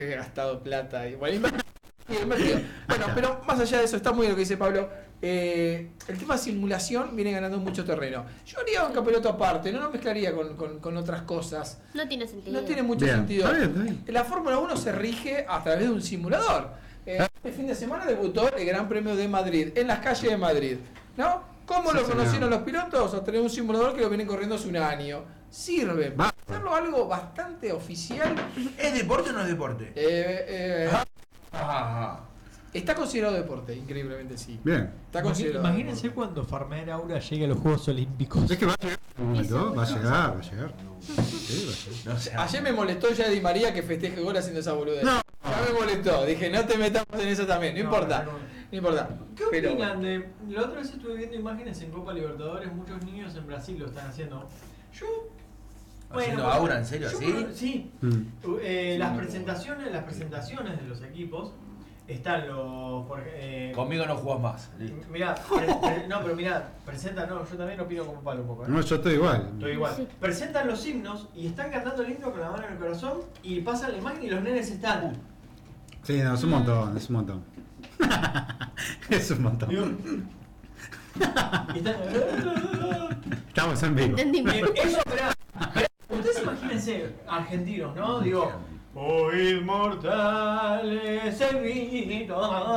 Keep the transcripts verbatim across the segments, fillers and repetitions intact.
he gastado plata y bueno, invertido. Bueno, pero más allá de eso, está muy bien lo que dice Pablo. Eh, el tema de simulación viene ganando mucho terreno. Yo haría un campeonato aparte, no lo mezclaría con, con, con otras cosas. No tiene sentido. No tiene mucho Bien, sentido. está bien, está bien. La Fórmula uno se rige a través de un simulador. Eh, este fin de semana debutó el Gran Premio de Madrid, en las calles de Madrid, ¿no? ¿Cómo Sí, lo señor. conocieron los pilotos? A tener un simulador que lo vienen corriendo hace un año. Sirve. Va. Para hacerlo algo bastante oficial. ¿Es deporte o no es deporte? Eh, eh, Ah, está considerado deporte, increíblemente sí. Bien. Está considerado. Imagínense cuando Farmer Aura llegue a los Juegos Olímpicos. Es que va a llegar un momento, va a llegar, va a llegar. Sí, va a llegar. no sé. Ayer me molestó ya Di María que festeje gol haciendo esa boludez. No. Ya me molestó. Dije, no te metamos en eso también. No, No, importa. no, no. No importa. ¿Qué Pero- opinan de.? La otra vez estuve viendo imágenes en Copa Libertadores, muchos niños en Brasil lo están haciendo. Yo. ¿Haciendo bueno, aura, en serio, yo así? creo- Sí. Mm. Eh, las presentaciones, las presentaciones de los equipos están los. Por, eh, Conmigo no jugás más. Listo. Mirá, pre- pre- no, pero mirá, presentan, no, yo también opino como Pablo un poco, ¿eh? No, yo estoy igual. Estoy igual. Sí. Presentan los himnos y están cantando el himno con la mano en el corazón y pasan la imagen y los nenes están. Sí, no, es un montón, es un montón. Es un montón. Digo, y están. Estamos en vivo. Entendí. Bien, eso, esperá, esperá, ustedes imagínense, argentinos, ¿no? Digo, oh inmortales, el grito.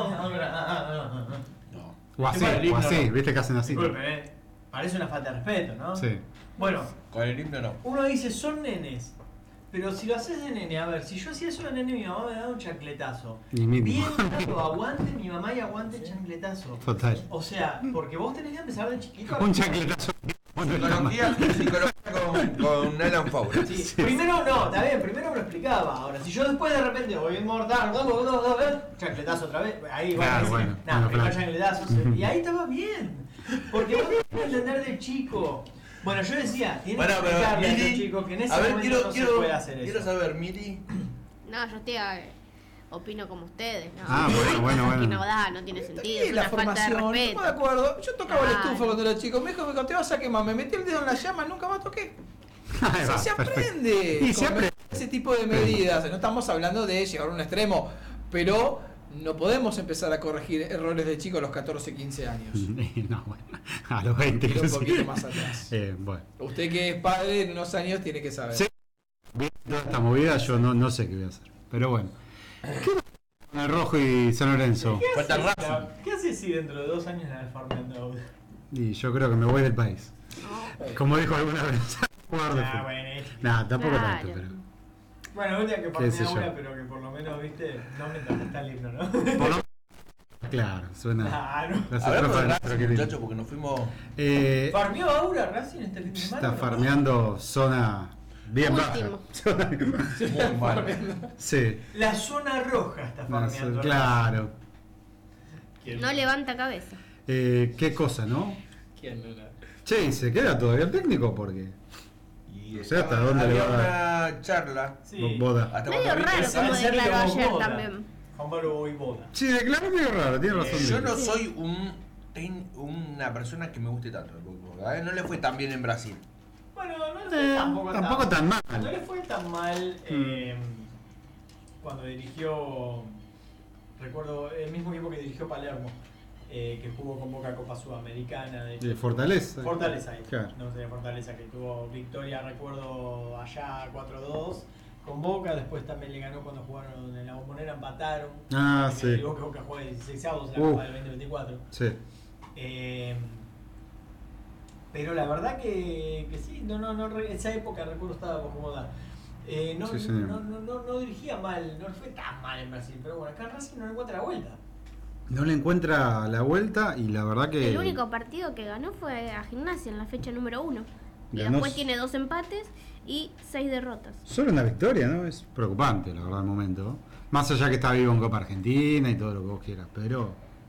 No. O así, El himno o así, no. viste que hacen así. Disculpe, ¿eh? Parece una falta de respeto, ¿no? Sí. Bueno, Con el himno no. uno dice, son nenes. Pero si lo haces de nene, a ver, si yo hacía eso de nene, mi mamá me daba un chancletazo. Ni mínimo. Bien dado, aguante mi mamá y aguante el chancletazo. Total. O sea, porque vos tenés que empezar de chiquito. a- Un chancletazo. Bueno, está mal. Psicología, psicología con, con Alan Fowler. Sí, primero no, está bien, primero me lo explicaba. Ahora, si yo después de repente voy inmortal, chancletazo otra vez, ahí bueno, Claro, ahí sí, bueno, nada, bueno, primer claro. chancletazo, se- y ahí estaba bien. Porque vos tenés que entender de chico. Bueno, yo decía, tienes Bueno, que pero explicarle a Miri, los chicos que en ese a ver, momento quiero, no quiero, se puede hacer eso. quiero saber, Miri. No, yo estoy eh, opino como ustedes, ¿no? Ah, bueno, bueno, Que bueno. no da, no tiene sentido, Sí, es la una falta de formación, respeto. estamos de acuerdo. Yo tocaba la Claro. estufa cuando era chico. Me dijo, me dijo, te vas a quemar. Me metí el dedo en la llama, nunca más toqué. Ahí va, Sí, se perfecto. aprende. Y se con aprende. ese tipo de medidas. No estamos hablando de llegar a un extremo, pero no podemos empezar a corregir errores de chicos a los catorce, quince años. No, bueno, a los veinte. Ir un inclusive. poquito más atrás. Eh, bueno. Usted que es padre en unos años tiene que saber. Sí. Viendo toda esta movida, yo no, no sé qué voy a hacer. Pero bueno. ¿Qué va con el Rojo y San Lorenzo? ¿Qué Falta haces, Racing. la- ¿Qué haces si dentro de dos años la de Farmendo? Y yo creo que me voy del país. Como dijo alguna vez. Jugador de Ah, fútbol. bueno, es- Nah, tampoco Claro. tanto, pero. Bueno, un día que ¿Qué sé parte yo? una, pero que por lo menos, viste, no mientras está el himno, ¿no? Por lo- Claro, suena. Claro. las Hablamos estrofas de de nuestro Racing, querido. muchachos, porque nos fuimos. Eh, ¿Farmeó Aura Racing este fin de semana? está ¿no? farmeando zona bien baja. Último. Zona- Muy mal. sí. La zona roja está No, farmeando. claro. Racing. No levanta cabeza. Eh, qué cosa, ¿no? ¿Quién no la- Che, ¿y se queda todavía el técnico? Porque. Y O sea, ¿hasta estaba- dónde le había va una charla. Sí. Boda. Hasta Medio cuando vi raro esa- como En serio, declaró ayer Boda. también. Juan Pablo Boivoda. Sí, declaró medio raro, tiene razón. Eh, yo Diego. no soy un, ten- una persona que me guste tanto. ¿eh? No le fue tan bien en Brasil. Bueno, no le fue Eh, tampoco, tampoco tan mal. No le fue tan mal eh, cuando dirigió, recuerdo, el mismo equipo que dirigió Palermo, eh, que jugó con Boca Copa Sudamericana. De De Fortaleza. Fortaleza ahí. Claro. No sé, Fortaleza que tuvo victoria, recuerdo, allá cuatro dos con Boca. Después también le ganó cuando jugaron en la Bombonera, empataron. Ah, Que sí. me digo que Boca juega dieciséis avos en la Uh. Copa del veinte veinticuatro. Sí. Eh, pero la verdad que, que sí, no, no, no, re- esa época recuerdo estaba cómoda. Eh, no, Sí, señor. no, no, no, no dirigía mal, no le fue tan mal en Brasil, pero bueno, acá en Racing no le encuentra la vuelta. No le encuentra la vuelta y la verdad que. El único partido que ganó fue a Gimnasia en la fecha número uno. Y Ganó después s- tiene dos empates y seis derrotas. Solo una victoria, ¿no? Es preocupante, la verdad, el momento. Más allá que está vivo en Copa Argentina y todo lo que vos quieras, pero.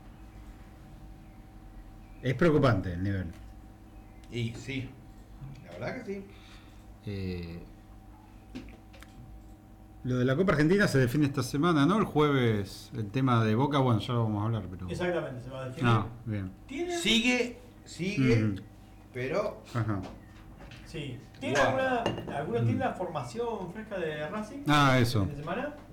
Es preocupante el nivel. Y sí, la verdad que sí. Eh, Lo de la Copa Argentina se define esta semana, ¿no? El jueves, el tema de Boca, bueno, ya lo vamos a hablar, pero. Exactamente, se va a definir. No, bien. ¿Tiene, Sigue, sigue, Ujú. pero Ajá. sí. ¿Tiene Guau. alguna, alguna tiene la formación fresca de Racing? Ah, eso. ¿Fin de semana?